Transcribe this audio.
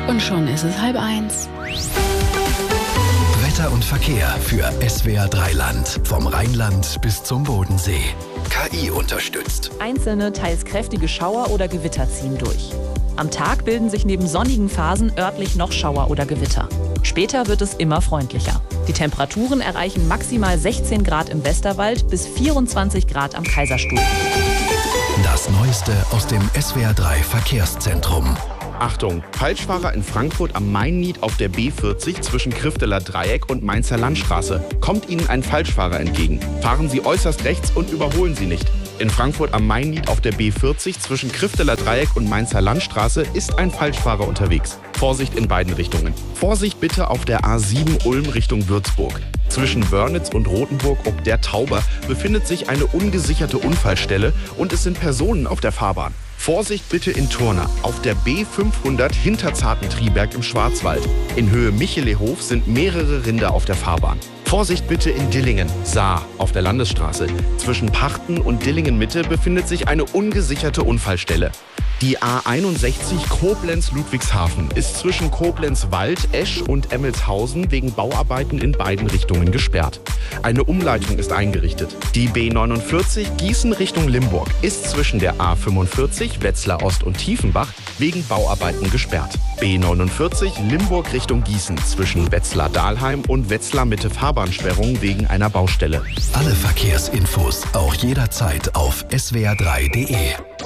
Und schon ist es 12:30. Wetter und Verkehr für SWR 3 Land. Vom Rheinland bis zum Bodensee. KI unterstützt. Einzelne, teils kräftige Schauer oder Gewitter ziehen durch. Am Tag bilden sich neben sonnigen Phasen örtlich noch Schauer oder Gewitter. Später wird es immer freundlicher. Die Temperaturen erreichen maximal 16 Grad im Westerwald bis 24 Grad am Kaiserstuhl. Das Neueste aus dem SWR 3 Verkehrszentrum. Achtung, Falschfahrer in Frankfurt am Main-Nied auf der B40 zwischen Krifteler Dreieck und Mainzer Landstraße. Kommt Ihnen ein Falschfahrer entgegen. Fahren Sie äußerst rechts und überholen Sie nicht. In Frankfurt am Main-Nied auf der B40 zwischen Krifteler Dreieck und Mainzer Landstraße ist ein Falschfahrer unterwegs. Vorsicht in beiden Richtungen. Vorsicht bitte auf der A7 Ulm Richtung Würzburg. Zwischen Wörnitz und Rothenburg ob der Tauber befindet sich eine ungesicherte Unfallstelle und es sind Personen auf der Fahrbahn. Vorsicht bitte in Turna auf der B500 hinter Zartentrieberg im Schwarzwald. In Höhe Michelehof sind mehrere Rinder auf der Fahrbahn. Vorsicht bitte in Dillingen, Saar, auf der Landesstraße. Zwischen Pachten und Dillingen-Mitte befindet sich eine ungesicherte Unfallstelle. Die A61 Koblenz-Ludwigshafen ist zwischen Koblenz-Wald, Esch und Emmelshausen wegen Bauarbeiten in beiden Richtungen gesperrt. Eine Umleitung ist eingerichtet. Die B49 Gießen Richtung Limburg ist zwischen der A45 Wetzlar Ost und Tiefenbach wegen Bauarbeiten gesperrt. B49 Limburg Richtung Gießen zwischen Wetzlar-Dahlheim und Wetzlar-Mitte Fahrbahnsperrung wegen einer Baustelle. Alle Verkehrsinfos auch jederzeit auf swr3.de.